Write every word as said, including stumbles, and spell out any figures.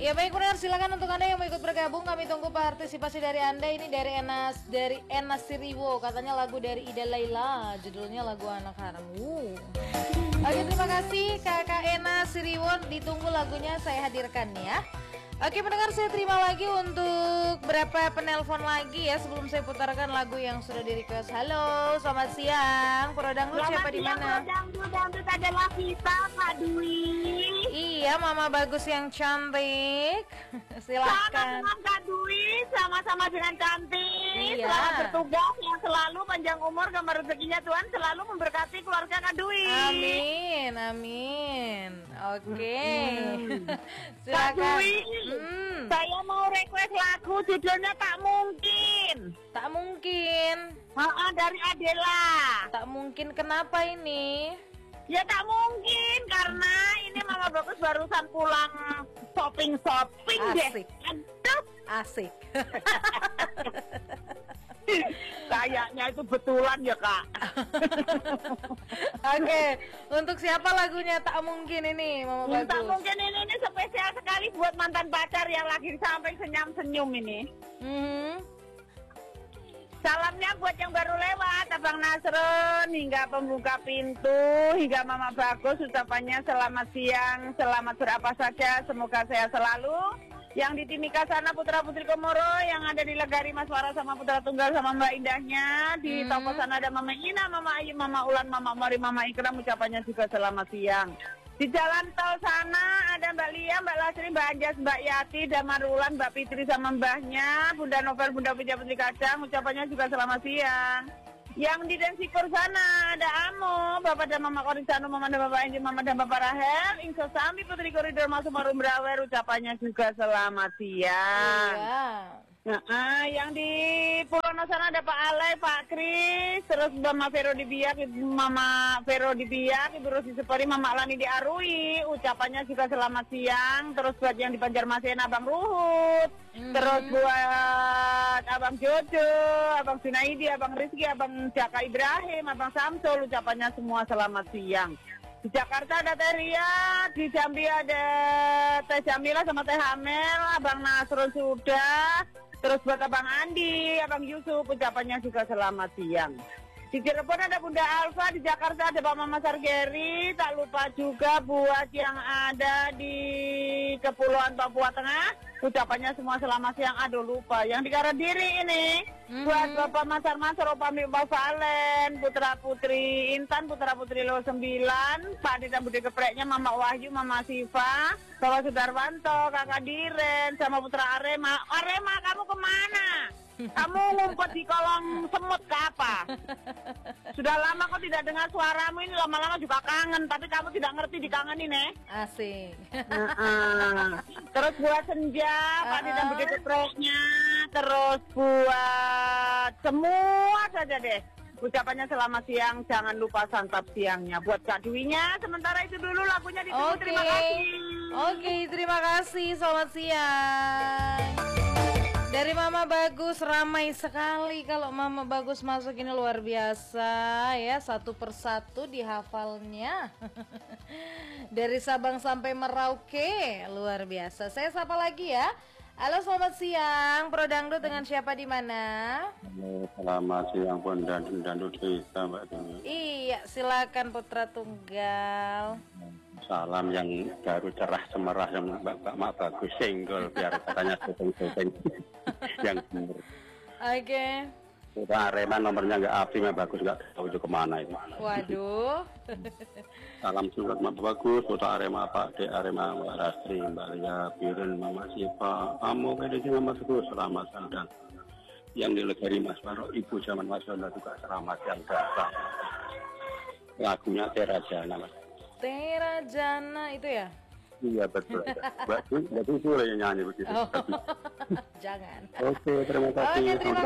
Ya baik benar, silakan untuk Anda yang mau ikut bergabung, kami tunggu partisipasi dari Anda. Ini dari Enas dari Enas Siriwo, katanya lagu dari Ida Laila, judulnya lagu Anak Haram. Uh. Oke, terima kasih Kakak Enas Siriwo, ditunggu lagunya saya hadirkan ya. Oke pendengar, saya terima lagi untuk berapa penelpon lagi ya sebelum saya putarkan lagu yang sudah di request. Halo, selamat siang. Pro Dangdut siapa di mana? Pro Dangdut, Dangdut adalah kita, Kak Dwi. Iya, Mama Bagus yang cantik. Silakan. Sama-sama Kak Dwi, sama-sama dengan cantik. Iya. Selamat bertugas yang selalu panjang umur, gambar rezekinya Tuhan selalu memberkati keluarga Kak Dwi. Amin, amin. Oke. Hmm. Silakan. Kak Dwi, hmm. saya mau request lagu judulnya Tak Mungkin. Tak mungkin. Ha-ha, dari Adela. Tak mungkin, kenapa ini? Ya tak mungkin karena ini Mama Bagus barusan pulang shopping-shopping deh. Asik. Aduh. Asik. Kayaknya itu betulan ya Kak. Oke, untuk siapa lagunya Tak Mungkin ini, Mama Bagus? Tak Mungkin ini, ini spesial sekali buat mantan pacar yang lagi sampai senyum-senyum ini. Hmm. Salamnya buat yang baru lewat, Abang Nasron, hingga pembuka pintu, hingga Mama Bagus, ucapannya selamat siang, selamat berapa saja, semoga saya selalu. Yang di Timika sana Putra Putri Komoro, yang ada di Legari Mas Wara sama Putra Tunggal sama Mbak Indahnya, di hmm. toko sana ada Mama Ina, Mama Ayu, Mama Ulan, Mama Mori, Mama Ikram, ucapannya juga selamat siang. Di jalan tol sana ada Mbak Lia, Mbak Lasri, Mbak Anjas, Mbak Yati, Damar Ulan, Mbak Fitri sama mbahnya, Bunda Novel, Bunda Pija Putri Kacang, ucapannya juga selamat siang. Yang di Densipur sana ada Amo, Bapak dan Mama Korisano, Mama dan Bapak Enji, Mama dan Bapak Rahel, Ingso Sami, Putri Koridor Masuk Marum Brawer, ucapannya juga selamat siang. Iya. Nah, ah, yang di Pulau Nasana ada Pak Ale, Pak Kris, terus Mama Vero di Biak, Mama Vero di Biak, Ibu Rosi Separi, Mama Lani di Arui, ucapannya juga selamat siang. Terus buat yang di Banjarmasin Abang Ruhut, mm-hmm. terus buat Abang Jojo, Abang Sunaidi, Abang Rizky, Abang Jaka Ibrahim, Abang Samsul, ucapannya semua selamat siang. Di Jakarta ada Teh Ria, di Jambi ada Teh Jamila sama Teh Hamel, Abang Nasrul sudah. Terus buat Abang Andi, Abang Yusuf, ucapannya juga selamat siang. Di Cirebon ada Bunda Alfa, di Jakarta ada Pak Mama Sargeri, tak lupa juga buat yang ada di Kepulauan Papua Tengah, ucapannya semua selamat siang. Aduh lupa, yang di Karadiri ini, mm-hmm. buat Bapak Masar Masar, Opa Mbak Valen, Putra Putri Intan, Putra Putri Lo sembilan, Pak Dita Budi Gepreknya, Mama Wahyu, Mama Siva, Bapak Sudarwanto, Kakak Diren, sama Putra Arema. Arema, kamu kemana? Kamu ngumpet di kolong semut ke apa? Sudah lama kok tidak dengar suaramu, ini lama-lama juga kangen, tapi kamu tidak ngerti dikangenin eh. Asik. uh-uh. Terus buat Senja, uh-uh. Pak Dita Budi Gepreknya, terus buat semua saja deh. Ucapannya selamat siang, jangan lupa santap siangnya. Buat Kak Dwinya, sementara itu dulu lagunya ditunggu. Okay. Terima kasih. Oke, okay, terima kasih. Selamat siang. Dari Mama Bagus, ramai sekali kalau Mama Bagus masuk ini, luar biasa ya, satu persatu dihafalnya. Dari Sabang sampai Merauke, luar biasa. Saya sapa lagi ya. Halo, selamat siang, Pro Dangdut, dengan siapa di mana? Halo, selamat siang Pon dan Dangdut Desa Mbak Dini. Iya, silakan Putra Tunggal. Salam yang baru cerah semerah yang Mbak Mak Bagus single biar katanya syuting-syuting yang benar. Oke. Okay. Putra Arema nomornya nggak aktif, Mbak Bagus nggak tahu itu kemana itu. Waduh. Salam surat Mbak Bagus, Putra Arema, Pak D Arema, Mbak Rastri, Mbak Lia, Biren, Mama Siva, Amo, Kedisi, Mama Suku, selamat dan yang di Legari Mas Waro, Ibu Zaman Mas Waro juga selamat yang datang. Lagunya Terajana Mas. Terajana itu ya? Iya betul. Mbak itu yang nyanyi begitu. Oh. Jangan. Oke, terima kasih. Oke, terima